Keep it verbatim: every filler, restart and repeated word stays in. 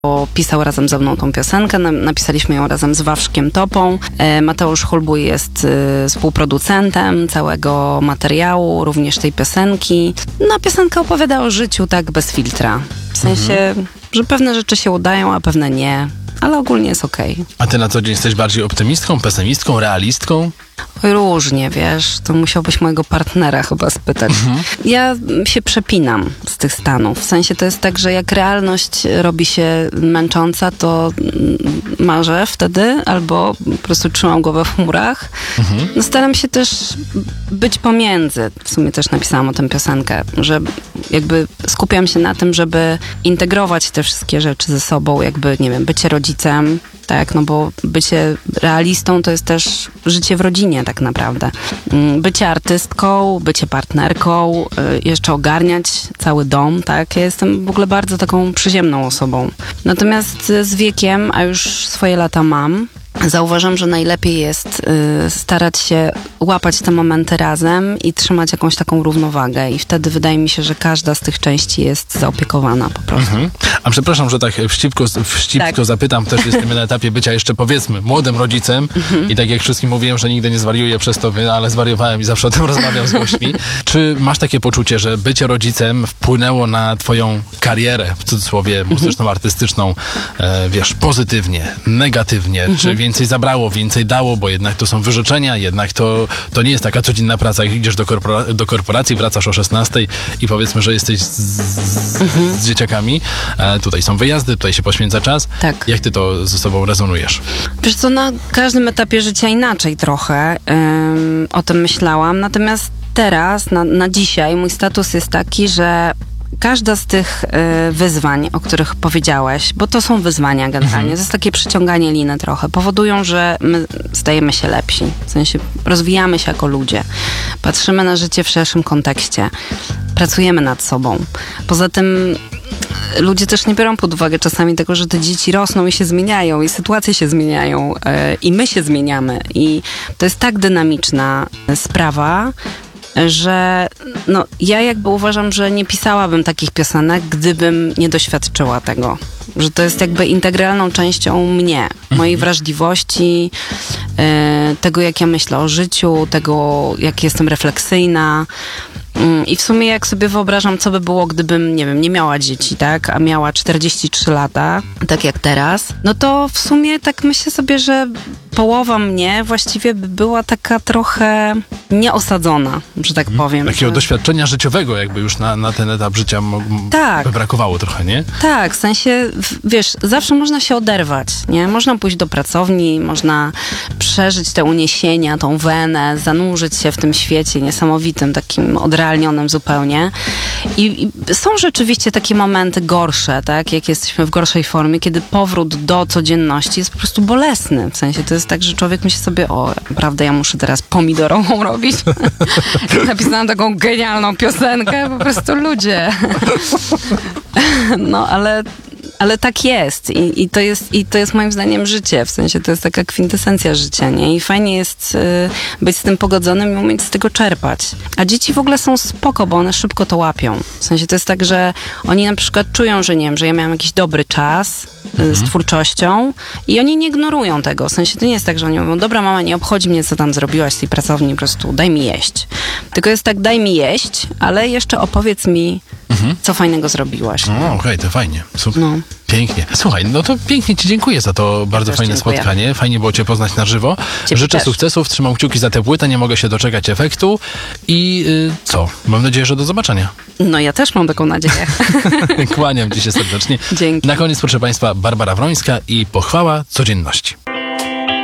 pisał razem ze mną tą piosenkę, napisaliśmy ją razem z Wawrzkiem Topą. Mateusz Hulbuj jest współproducentem całego materiału, również tej piosenki. No, piosenka opowiada o życiu tak bez filtra. W sensie, mhm. że pewne rzeczy się udają, a pewne nie, ale ogólnie jest okej. Okay. A ty na co dzień jesteś bardziej optymistką, pesymistką, realistką? Różnie, wiesz, to musiałbyś mojego partnera chyba spytać. Mhm. Ja się przepinam z tych stanów. W sensie to jest tak, że jak realność robi się męcząca, to marzę wtedy, albo po prostu trzymam głowę w chmurach. Mhm. No, staram się też być pomiędzy. W sumie też napisałam o tym piosenkę, że jakby skupiam się na tym, żeby integrować te wszystkie rzeczy ze sobą, jakby, nie wiem, bycie rodzicem, tak, no bo bycie realistą to jest też życie w rodzinie tak naprawdę. Bycie artystką, bycie partnerką, jeszcze ogarniać cały dom, tak. Ja jestem w ogóle bardzo taką przyziemną osobą. Natomiast z wiekiem, a już swoje lata mam, zauważam, że najlepiej jest y, starać się łapać te momenty razem i trzymać jakąś taką równowagę i wtedy wydaje mi się, że każda z tych części jest zaopiekowana po prostu. Mhm. A przepraszam, że tak wścibko, wścibko tak. zapytam, też jesteśmy na etapie bycia jeszcze, powiedzmy, młodym rodzicem mhm. i tak jak wszystkim mówiłem, że nigdy nie zwariuję przez to, ale zwariowałem i zawsze o tym rozmawiam z gośćmi. Czy masz takie poczucie, że bycie rodzicem wpłynęło na twoją karierę, w cudzysłowie muzyczną, mhm. artystyczną, e, wiesz, pozytywnie, negatywnie, mhm. czy więcej zabrało, więcej dało, bo jednak to są wyrzeczenia, jednak to, to nie jest taka codzienna praca. Jak idziesz do, korpora- do korporacji, wracasz o szesnastej i powiedzmy, że jesteś z, z, mhm. z dzieciakami. E, tutaj są wyjazdy, tutaj się poświęca czas. Tak. Jak ty to ze sobą rezonujesz? Wiesz co, na każdym etapie życia inaczej trochę ym, o tym myślałam. Natomiast teraz, na, na dzisiaj, mój status jest taki, że każda z tych y, wyzwań, o których powiedziałeś, bo to są wyzwania generalnie, mhm. to jest takie przyciąganie liny trochę, powodują, że my stajemy się lepsi. W sensie rozwijamy się jako ludzie. Patrzymy na życie w szerszym kontekście. Pracujemy nad sobą. Poza tym ludzie też nie biorą pod uwagę czasami tego, że te dzieci rosną i się zmieniają i sytuacje się zmieniają y, i my się zmieniamy. I to jest tak dynamiczna sprawa, że no, ja jakby uważam, że nie pisałabym takich piosenek, gdybym nie doświadczyła tego. Że to jest jakby integralną częścią mnie, mojej wrażliwości, y, tego jak ja myślę o życiu, tego jak jestem refleksyjna. I w sumie jak sobie wyobrażam, co by było, gdybym, nie wiem, nie miała dzieci, tak, a miała czterdzieści trzy lata, tak jak teraz, no to w sumie tak myślę sobie, że połowa mnie właściwie by była taka trochę nieosadzona, że tak powiem. Takiego że... doświadczenia życiowego jakby już na, na ten etap życia mo- tak. by brakowało trochę, nie? Tak, w sensie, wiesz, zawsze można się oderwać, nie? Można pójść do pracowni, można przeżyć te uniesienia, tą wenę, zanurzyć się w tym świecie niesamowitym, takim odrealnionym zupełnie. I, i są rzeczywiście takie momenty gorsze, tak? Jak jesteśmy w gorszej formie, kiedy powrót do codzienności jest po prostu bolesny. W sensie to jest tak, że człowiek myśli sobie, o, prawda, ja muszę teraz pomidorową robić. Napisałam taką genialną piosenkę, po prostu ludzie. No, ale... Ale tak jest. I, i, to jest i to jest moim zdaniem życie. W sensie to jest taka kwintesencja życia, nie? I fajnie jest y, być z tym pogodzonym i umieć z tego czerpać. A dzieci w ogóle są spoko, bo one szybko to łapią. W sensie to jest tak, że oni na przykład czują, że nie wiem, że ja miałam jakiś dobry czas y, mhm. z twórczością i oni nie ignorują tego. W sensie to nie jest tak, że oni mówią, dobra mama, nie obchodzi mnie, co tam zrobiłaś z tej pracowni, po prostu daj mi jeść. Tylko jest tak, daj mi jeść, ale jeszcze opowiedz mi, mhm. co fajnego zrobiłaś. No, okej, okay, to fajnie. Super. No. Pięknie. Słuchaj, no to pięknie ci dziękuję za to bardzo fajne dziękuję. spotkanie. Fajnie było cię poznać na żywo. Ciebie Życzę też. sukcesów, trzymam kciuki za tę płytę, nie mogę się doczekać efektu i yy, co? Mam nadzieję, że do zobaczenia. No ja też mam taką nadzieję. Kłaniam ci się serdecznie. Dzięki. Na koniec, proszę państwa, Barbara Wrońska i Pochwała codzienności.